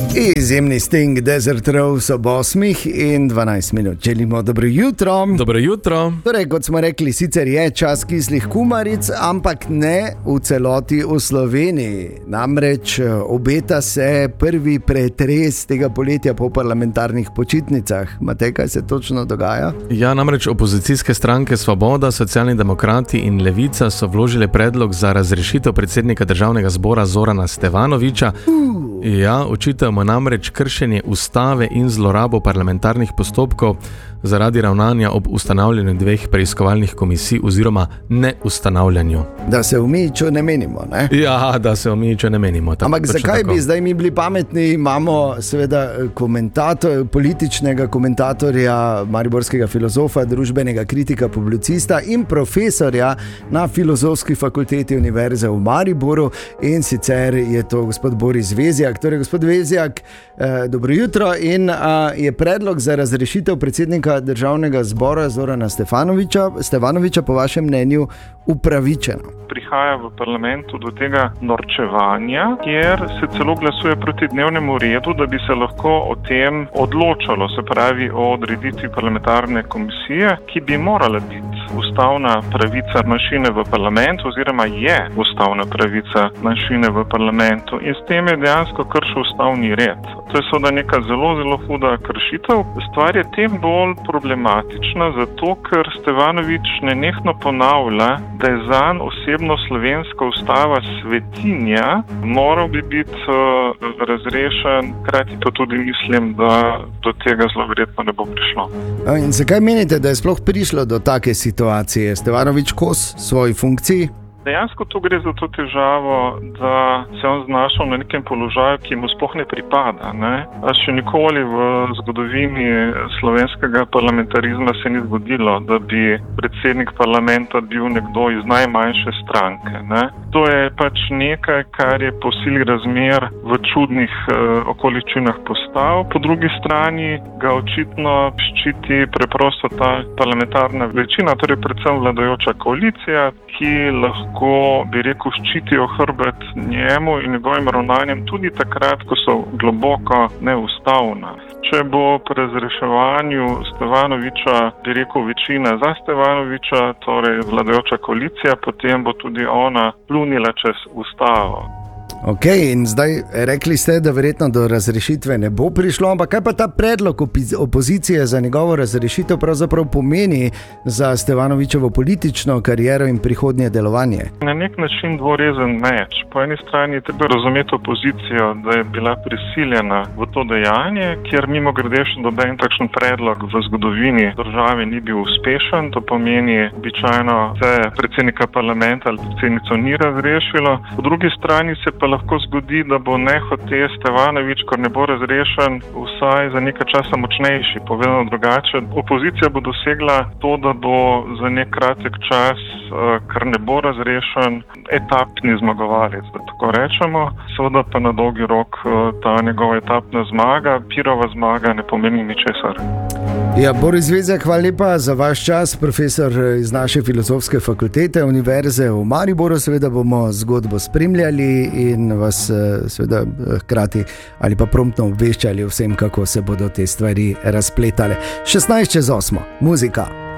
Izjemni Sting, Desert Rose ob 8:12. Želimo dobro jutro. Dobro jutro. Torej, kot smo rekli, sicer je čas kislih kumaric, ampak ne v celoti v Sloveniji. Namreč obeta se prvi pretres tega poletja po parlamentarnih počitnicah. Matej, kaj se točno dogaja? Ja, namreč opozicijske stranke Svoboda, Socialni demokrati in Levica so vložili predlog za razrešitev predsednika državnega zbora Zorana Stevanovića. Ja, očitamo namreč kršenje ustave in zlorabo parlamentarnih postopkov zaradi ravnanja ob ustanavljanju 2 preiskovalnih komisij oziroma neustanavljanju. Da se umičo ne menimo, ne? Ja, da se umičo ne menimo. Ampak zakaj bi zdaj mi bili pametni? Imamo seveda političnega komentatorja, mariborskega filozofa, družbenega kritika, publicista in profesorja na Filozofski fakulteti Univerze v Mariboru, in sicer je to gospod Boris Vezjak. Torej, gospod Vezjak, dobro jutro. In je predlog za razrešitev predsednika državnega zbora Zorana Stevanovića po vašem mnenju upravičeno? Prihaja v parlamentu do tega norčevanja, kjer se celo glasuje proti dnevnemu redu, da bi se lahko o tem odločalo, se pravi o odreditvi parlamentarne komisije, ki bi morala biti ustavna pravica manjšine v parlamentu oziroma je ustavna pravica manjšine v parlamentu, in s tem je dejansko kršil ustavni red. To je seveda neka zelo huda kršitev. Stvar je tem bolj problematična, zato ker Stevanović nenehno ponavlja, da je zanj osebno slovenska ustava svetinja, moral bi biti razrešen, krati pa tudi mislim, da do tega zelo verjetno ne bo prišlo. In zakaj menite, da je sploh prišlo do take situacije? Stevanović kos svoji funkciji? Dejansko tu gre za to težavo, da se on znašel na nekem položaju, ki mu sploh ne pripada. A še nikoli v zgodovini slovenskega parlamentarizma se ni zgodilo, da bi predsednik parlamenta bil nekdo iz najmanjše stranke. To je pač nekaj, kar je po sili razmer v čudnih okoličinah postal. Po drugi strani ga očitno ščiti preprosto ta parlamentarna večina, torej predvsem vladajoča koalicija, ki lahko, bi rekel, ščitijo hrbet njemu in njegovim ravnanjem tudi takrat, ko so globoko neustavna. Če bo pri razreševanju Stevanovića, bi rekel, večina za Stevanovića, torej vladajoča koalicija, potem bo tudi ona plunila čez ustavo. Ok, in zdaj rekli ste, da verjetno do razrešitve ne bo prišlo, ampak kaj pa ta predlog opozicije za njegovo razrešitev pravzaprav pomeni za Stevanovićevo politično kariero in prihodnje delovanje? Na nek način dvorezen meč. Po eni strani je treba razumeti opozicijo, da je bila prisiljena v to dejanje, kjer mimogrede še noben takšen predlog v zgodovini države ni bil uspešen. To pomeni, običajno se predsednika parlamenta ali predsednico ni razrešilo. Po drugi strani se pa lahko zgodi, da bo nehote Stevanović, ko ne bo razrešen, vsaj za nekaj časa močnejši. Povedano drugače, opozicija bo dosegla to, da bo za nek kratek čas, ker ne bo razrešen, etapni zmagovalec, da tako rečemo. Seveda pa na dolgi rok ta njegova etapna zmaga, Pirova zmaga, ne pomeni ničesar. Ja, Boris Vezjak, hvala lepa za vaš čas, profesor iz naše Filozofske fakultete Univerze v Mariboru. Seveda bomo zgodbo spremljali in vas seveda hkrati ali pa promptno obveščali o vsem, kako se bodo te stvari razpletale. 7:16, muzika.